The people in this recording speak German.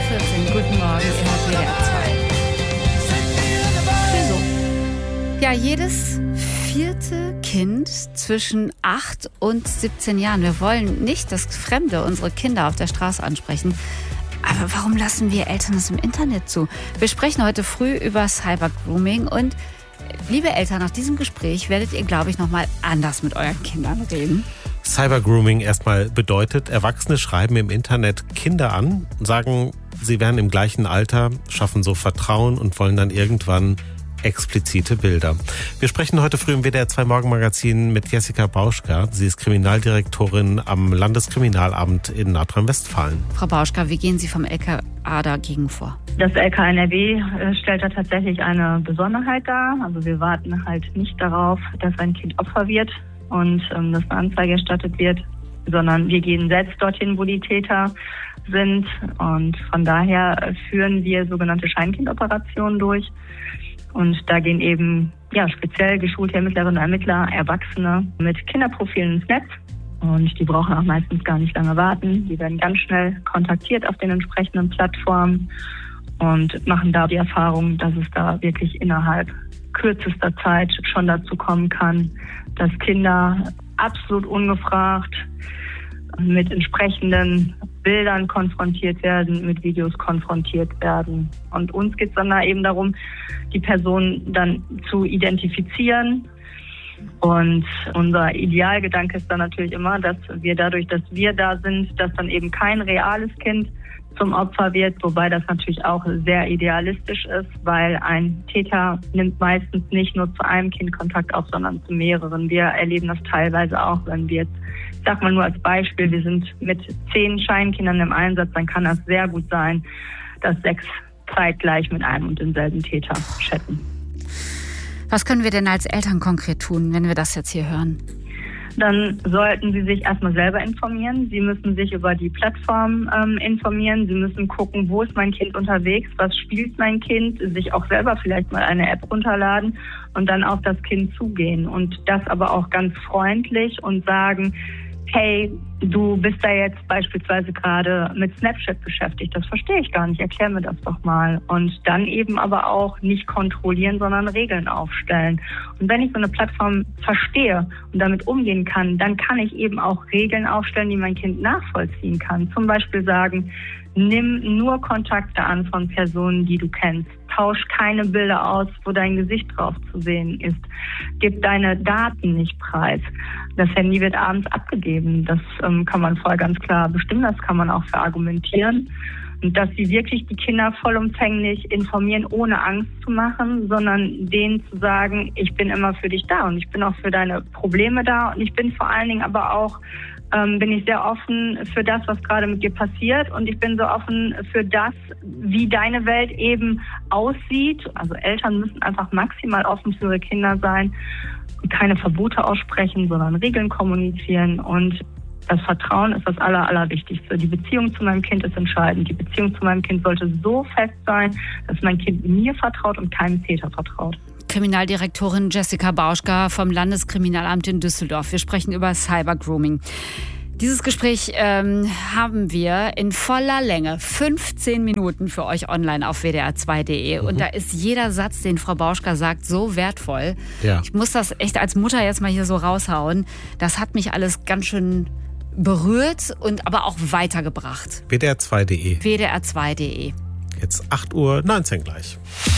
Guten Morgen, immer WDR 2. So. Ja, jedes vierte Kind zwischen 8 und 17 Jahren. Wir wollen nicht das Fremde, unsere Kinder auf der Straße ansprechen. Aber warum lassen wir Eltern es im Internet zu? Wir sprechen heute früh über Cybergrooming und liebe Eltern, nach diesem Gespräch werdet ihr, glaube ich, nochmal anders mit euren Kindern reden. Cybergrooming erstmal bedeutet, Erwachsene schreiben im Internet Kinder an, sagen, sie wären im gleichen Alter, schaffen so Vertrauen und wollen dann irgendwann explizite Bilder. Wir sprechen heute früh im WDR 2 Morgenmagazin mit Jessica Bauschka. Sie ist Kriminaldirektorin am Landeskriminalamt in Nordrhein-Westfalen. Frau Bauschka, wie gehen Sie vom LKA dagegen vor? Das LKA NRW stellt da tatsächlich eine Besonderheit dar. Also wir warten halt nicht darauf, dass ein Kind Opfer wird und dass eine Anzeige erstattet wird, sondern wir gehen selbst dorthin, wo die Täter sind. Und von daher führen wir sogenannte Scheinkindoperationen durch. Und da gehen eben speziell geschulte Ermittlerinnen und Ermittler, Erwachsene mit Kinderprofilen ins Netz. Und die brauchen auch meistens gar nicht lange warten. Die werden ganz schnell kontaktiert auf den entsprechenden Plattformen und machen da die Erfahrung, dass es da wirklich innerhalb kürzester Zeit schon dazu kommen kann, dass Kinder absolut ungefragt mit entsprechenden Bildern konfrontiert werden, mit Videos konfrontiert werden. Und uns geht es dann da eben darum, die Person dann zu identifizieren. Und unser Idealgedanke ist dann natürlich immer, dass wir dadurch, dass wir da sind, dass dann eben kein reales Kind zum Opfer wird, wobei das natürlich auch sehr idealistisch ist, weil ein Täter nimmt meistens nicht nur zu einem Kind Kontakt auf, sondern zu mehreren. Wir erleben das teilweise auch, wenn wir jetzt, ich sag mal nur als Beispiel, wir sind mit 10 Scheinkindern im Einsatz, dann kann das sehr gut sein, dass 6 zeitgleich mit einem und denselben Täter chatten. Was können wir denn als Eltern konkret tun, wenn wir das jetzt hier hören? Dann sollten Sie sich erstmal selber informieren. Sie müssen sich über die Plattform informieren. Sie müssen gucken, wo ist mein Kind unterwegs, was spielt mein Kind, sich auch selber vielleicht mal eine App runterladen und dann auf das Kind zugehen. Und das aber auch ganz freundlich und sagen, hey, du bist da jetzt beispielsweise gerade mit Snapchat beschäftigt. Das verstehe ich gar nicht. Erklär mir das doch mal. Und dann eben aber auch nicht kontrollieren, sondern Regeln aufstellen. Und wenn ich so eine Plattform verstehe und damit umgehen kann, dann kann ich eben auch Regeln aufstellen, die mein Kind nachvollziehen kann. Zum Beispiel sagen, nimm nur Kontakte an von Personen, die du kennst. Tausch keine Bilder aus, wo dein Gesicht drauf zu sehen ist. Gib deine Daten nicht preis. Das Handy wird abends abgegeben. Das kann man vorher ganz klar bestimmen. Das kann man auch verargumentieren. Und dass sie wirklich die Kinder vollumfänglich informieren, ohne Angst zu machen, sondern denen zu sagen, ich bin immer für dich da und ich bin auch für deine Probleme da und ich bin vor allen Dingen aber auch bin ich sehr offen für das, was gerade mit dir passiert und ich bin so offen für das, wie deine Welt eben aussieht. Also Eltern müssen einfach maximal offen für ihre Kinder sein und keine Verbote aussprechen, sondern Regeln kommunizieren und das Vertrauen ist das Allerwichtigste. Die Beziehung zu meinem Kind ist entscheidend. Die Beziehung zu meinem Kind sollte so fest sein, dass mein Kind mir vertraut und keinem Täter vertraut. Kriminaldirektorin Jessica Bauschka vom Landeskriminalamt in Düsseldorf. Wir sprechen über Cybergrooming. Dieses Gespräch haben wir in voller Länge, 15 Minuten für euch online auf wdr2.de. Und da ist jeder Satz, den Frau Bauschka sagt, so wertvoll. Ja. Ich muss das echt als Mutter jetzt mal hier so raushauen. Das hat mich alles ganz schön berührt und aber auch weitergebracht. wdr2.de. wdr2.de. Jetzt 8:19 Uhr gleich.